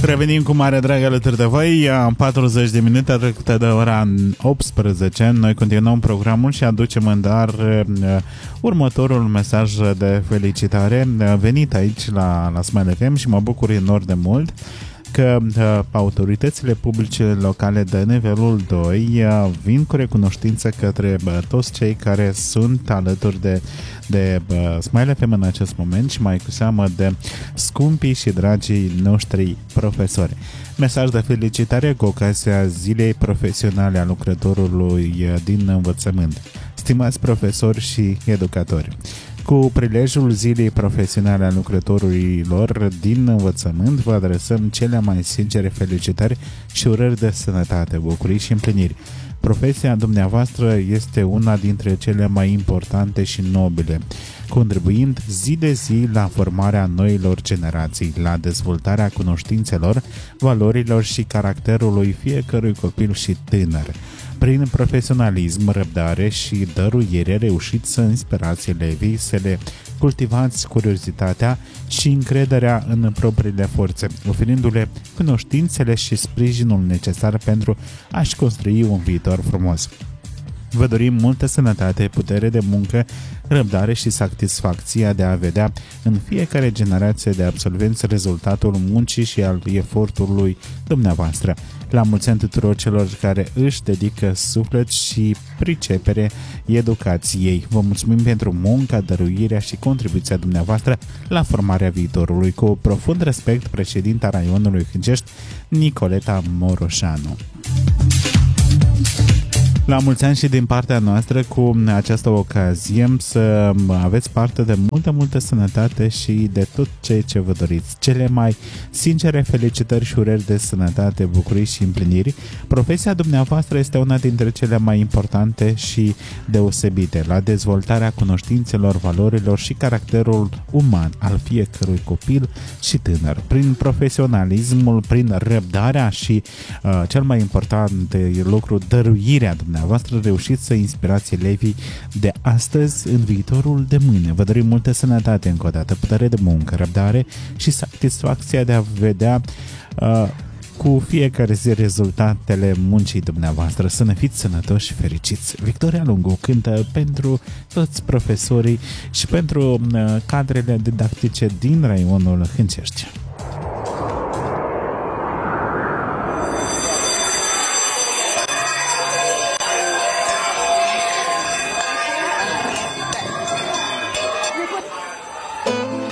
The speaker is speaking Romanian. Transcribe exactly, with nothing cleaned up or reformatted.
Revenim cu mare drag alături de voi. patruzeci de minute trecute de ora optsprezece. Noi continuăm programul și aducem în dar uh, următorul mesaj de felicitare venit aici la, la Smile F M și mă bucur enorm de mult că uh, autoritățile publice locale de nivelul doi uh, vin cu recunoștință către uh, toți cei care sunt alături de, de uh, Smile F M în acest moment și mai cu seamă de scumpii și dragii noștri profesori. Mesaj de felicitare cu ocazia Zilei Profesionale a Lucrătorului din Învățământ. Stimați profesori și educatori, cu prilejul Zilei Profesionale a Lucrătorilor din Învățământ, vă adresăm cele mai sincere felicitări și urări de sănătate, bucurii și împliniri. Profesia dumneavoastră este una dintre cele mai importante și nobile, contribuind zi de zi la formarea noilor generații, la dezvoltarea cunoștințelor, valorilor și caracterului fiecărui copil și tânăr. Prin profesionalism, răbdare și dăruire reușiți să inspirați elevii, să le cultivați curiozitatea și încrederea în propriile forțe, oferindu-le cunoștințele și sprijinul necesar pentru a-și construi un viitor frumos. Vă dorim multă sănătate, putere de muncă, răbdare și satisfacția de a vedea în fiecare generație de absolvenți rezultatul muncii și al efortului dumneavoastră. La mulți ani tuturor celor care își dedică suflet și pricepere educației. Vă mulțumim pentru munca, dăruirea și contribuția dumneavoastră la formarea viitorului. Cu profund respect, președinta raionului Hâncești, Nicoleta Moroșanu. La mulți ani și din partea noastră cu această ocazie să aveți parte de multă, multă sănătate și de tot ceea ce vă doriți. Cele mai sincere felicitări și urări de sănătate, bucurii și împliniri. Profesia dumneavoastră este una dintre cele mai importante și deosebite la dezvoltarea cunoștințelor, valorilor și caracterul uman al fiecărui copil și tânăr. Prin profesionalismul, prin răbdarea și uh, cel mai important lucru, dăruirea dumneavoastră, Dumneavoastră reușiți să inspirați elevii de astăzi în viitorul de mâine. Vă dorim multă sănătate încă o dată, putere de muncă, răbdare și satisfacția de a vedea uh, cu fiecare zi rezultatele muncii dumneavoastră. Să ne fiți sănătoși și fericiți. Victoria Lungu cântă pentru toți profesorii și pentru uh, cadrele didactice din raionul Hâncești.